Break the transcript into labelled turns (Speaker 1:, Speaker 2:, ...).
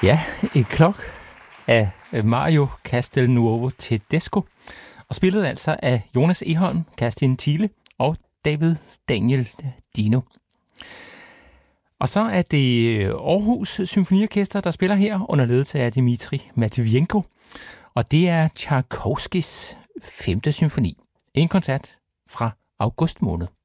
Speaker 1: Ja, et klok af Mario Castelnuovo Tedesco, og spillet altså af Jonas Egholm, Kerstin Thiele og David Daniel Dino. Og så er det Aarhus Symfoniorkester, der spiller her under ledelse af Dmitri Matvienko, og det er Tchaikovskis 5. symfoni. En koncert fra august måned.